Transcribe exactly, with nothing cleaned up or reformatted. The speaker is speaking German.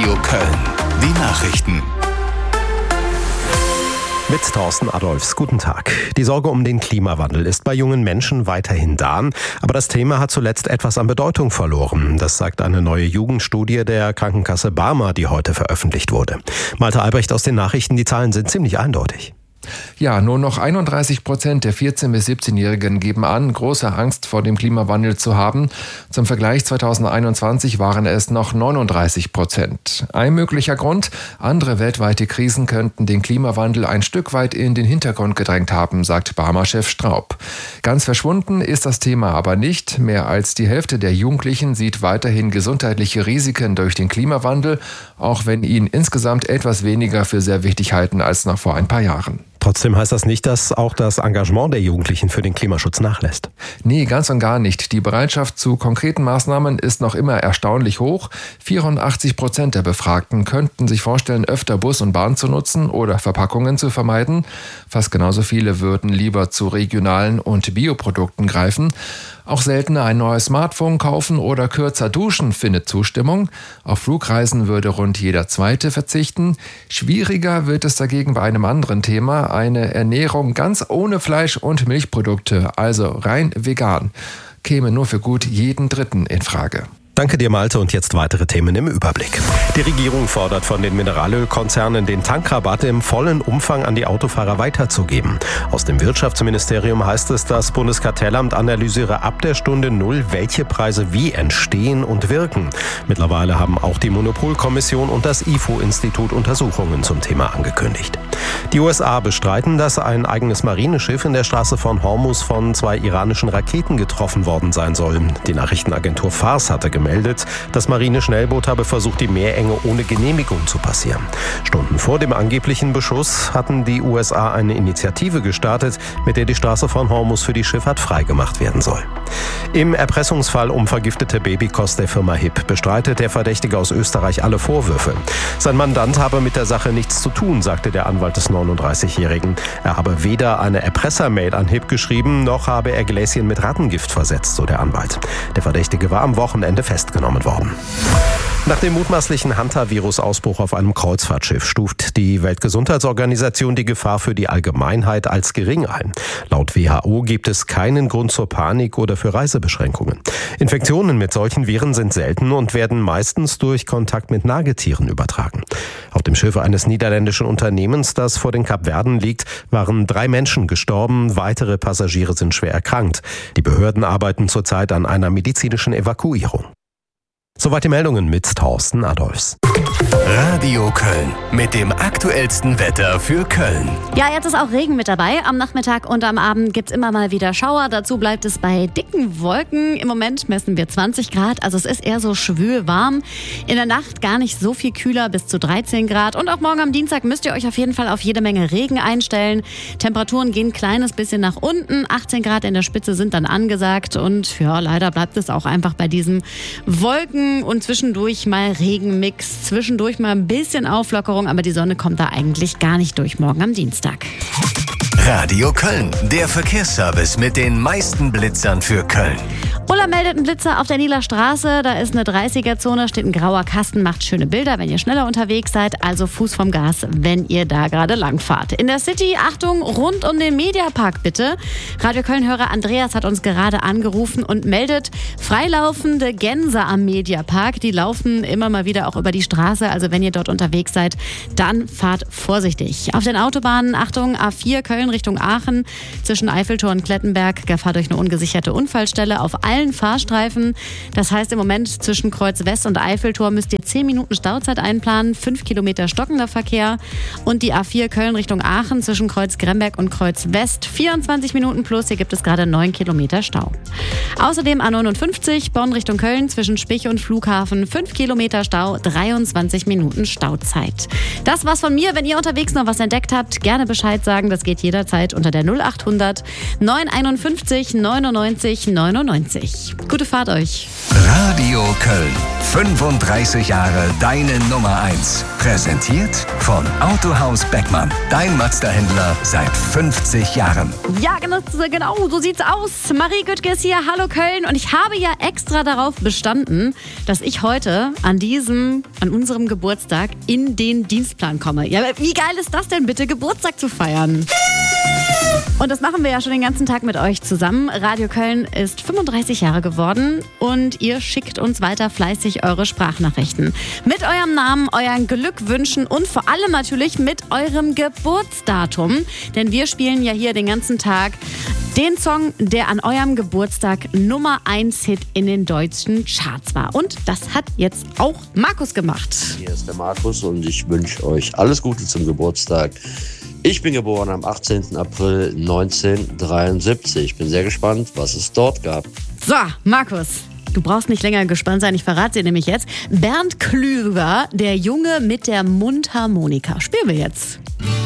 Radio Köln. Die Nachrichten. Mit Thorsten Adolfs. Guten Tag. Die Sorge um den Klimawandel ist bei jungen Menschen weiterhin da, aber das Thema hat zuletzt etwas an Bedeutung verloren. Das sagt eine neue Jugendstudie der Krankenkasse Barmer, die heute veröffentlicht wurde. Malte Albrecht aus den Nachrichten, die Zahlen sind ziemlich eindeutig. Ja, nur noch einunddreißig Prozent der vierzehn- bis siebzehnjährigen geben an, große Angst vor dem Klimawandel zu haben. Zum Vergleich zweitausendeinundzwanzig waren es noch neununddreißig Prozent. Ein möglicher Grund: andere weltweite Krisen könnten den Klimawandel ein Stück weit in den Hintergrund gedrängt haben, sagt Barmer-Chef Straub. Ganz verschwunden ist das Thema aber nicht. Mehr als die Hälfte der Jugendlichen sieht weiterhin gesundheitliche Risiken durch den Klimawandel, auch wenn ihn insgesamt etwas weniger für sehr wichtig halten als noch vor ein paar Jahren. Trotzdem heißt das nicht, dass auch das Engagement der Jugendlichen für den Klimaschutz nachlässt. Nee, ganz und gar nicht. Die Bereitschaft zu konkreten Maßnahmen ist noch immer erstaunlich hoch. vierundachtzig Prozent der Befragten könnten sich vorstellen, öfter Bus und Bahn zu nutzen oder Verpackungen zu vermeiden. Fast genauso viele würden lieber zu regionalen und Bioprodukten greifen. Auch seltener ein neues Smartphone kaufen oder kürzer duschen findet Zustimmung. Auf Flugreisen würde rund jeder Zweite verzichten. Schwieriger wird es dagegen bei einem anderen Thema: eine Ernährung ganz ohne Fleisch und Milchprodukte, also rein vegan, käme nur für gut jeden Dritten in Frage. Danke dir, Malte, und jetzt weitere Themen im Überblick. Die Regierung fordert von den Mineralölkonzernen, den Tankrabatt im vollen Umfang an die Autofahrer weiterzugeben. Aus dem Wirtschaftsministerium heißt es, das Bundeskartellamt analysiere ab der Stunde Null, welche Preise wie entstehen und wirken. Mittlerweile haben auch die Monopolkommission und das I F O-Institut Untersuchungen zum Thema angekündigt. Die U S A bestreiten, dass ein eigenes Marineschiff in der Straße von Hormuz von zwei iranischen Raketen getroffen worden sein soll. Die Nachrichtenagentur Fars hatte gemeldet, das Marineschnellboot habe versucht, die Meerenge ohne Genehmigung zu passieren. Stunden vor dem angeblichen Beschuss hatten die U S A eine Initiative gestartet, mit der die Straße von Hormuz für die Schifffahrt freigemacht werden soll. Im Erpressungsfall um vergiftete Babykost der Firma Hipp bestreitet der Verdächtige aus Österreich alle Vorwürfe. Sein Mandant habe mit der Sache nichts zu tun, sagte der Anwalt des neununddreißigjährigen. Er habe weder eine Erpressermail an Hipp geschrieben, noch habe er Gläschen mit Rattengift versetzt, so der Anwalt. Der Verdächtige war am Wochenende festgenommen worden. Nach dem mutmaßlichen Hantavirus-Ausbruch auf einem Kreuzfahrtschiff stuft die Weltgesundheitsorganisation die Gefahr für die Allgemeinheit als gering ein. Laut W H O gibt es keinen Grund zur Panik oder für Reisebeschränkungen. Infektionen mit solchen Viren sind selten und werden meistens durch Kontakt mit Nagetieren übertragen. Auf dem Schiff eines niederländischen Unternehmens, das vor den Kapverden liegt, waren drei Menschen gestorben, weitere Passagiere sind schwer erkrankt. Die Behörden arbeiten zurzeit an einer medizinischen Evakuierung. Soweit die Meldungen mit Thorsten Adolfs. Radio Köln mit dem aktuellsten Wetter für Köln. Ja, jetzt ist auch Regen mit dabei. Am Nachmittag und am Abend gibt es immer mal wieder Schauer. Dazu bleibt es bei dicken Wolken. Im Moment messen wir zwanzig Grad, also es ist eher so schwülwarm. In der Nacht gar nicht so viel kühler, bis zu dreizehn Grad. Und auch morgen am Dienstag müsst ihr euch auf jeden Fall auf jede Menge Regen einstellen. Temperaturen gehen ein kleines bisschen nach unten. achtzehn Grad in der Spitze sind dann angesagt. Und ja, leider bleibt es auch einfach bei diesem Wolken- und zwischendurch mal Regenmix. Zwischendurch mal ein bisschen Auflockerung, aber die Sonne kommt da eigentlich gar nicht durch morgen am Dienstag. Radio Köln, der Verkehrsservice mit den meisten Blitzern für Köln. Ulla meldet einen Blitzer auf der Nieler Straße. Da ist eine dreißiger-Zone, steht ein grauer Kasten, macht schöne Bilder, wenn ihr schneller unterwegs seid. Also Fuß vom Gas, wenn ihr da gerade lang fahrt. In der City, Achtung, rund um den Mediapark bitte. Radio Köln-Hörer Andreas hat uns gerade angerufen und meldet freilaufende Gänse am Mediapark. Die laufen immer mal wieder auch über die Straße. Also wenn ihr dort unterwegs seid, dann fahrt vorsichtig. Auf den Autobahnen, Achtung, A vier Köln Richtung Aachen, zwischen Eiffeltor und Klettenberg, Gefahr durch eine ungesicherte Unfallstelle auf allen Fahrstreifen. Das heißt, im Moment zwischen Kreuz West und Eiffeltor müsst ihr zehn Minuten Stauzeit einplanen, fünf Kilometer stockender Verkehr. Und die A vier Köln Richtung Aachen zwischen Kreuz Gremberg und Kreuz West, vierundzwanzig Minuten plus, hier gibt es gerade neun Kilometer Stau. Außerdem A neunundfünfzig Bonn Richtung Köln zwischen Spich und Flughafen, fünf Kilometer Stau, dreiundzwanzig Minuten Stauzeit. Das war's von mir. Wenn ihr unterwegs noch was entdeckt habt, gerne Bescheid sagen. Das geht jederzeit unter der null acht hundert neun einundfünfzig neunundneunzig neunundneunzig. euch. Gute Fahrt euch. Radio Köln. fünfunddreißig Jahre deine Nummer eins. Präsentiert von Autohaus Beckmann. Dein Mazda-Händler seit fünfzig Jahren. Ja, genau, so sieht's aus. Marie Güttke ist hier. Hallo Köln. Und ich habe ja extra darauf bestanden, dass ich heute an diesem, an unserem Geburtstag in den Dienstplan komme. Ja, wie geil ist das denn bitte, Geburtstag zu feiern? Und das machen wir ja schon den ganzen Tag mit euch zusammen. Radio Köln ist fünfunddreißig Jahre geworden und ihr schickt uns weiter fleißig eure Sprachnachrichten. Mit eurem Namen, euren Glückwünschen und vor allem natürlich mit eurem Geburtsdatum. Denn wir spielen ja hier den ganzen Tag den Song, der an eurem Geburtstag Nummer eins Hit in den deutschen Charts war. Und das hat jetzt auch Markus gemacht. Hier ist der Markus und ich wünsche euch alles Gute zum Geburtstag. Ich bin geboren am achtzehnten April neunzehnhundertdreiundsiebzig. Ich bin sehr gespannt, was es dort gab. So, Markus, du brauchst nicht länger gespannt sein, ich verrate dir nämlich jetzt. Bernd Klüger, der Junge mit der Mundharmonika. Spielen wir jetzt.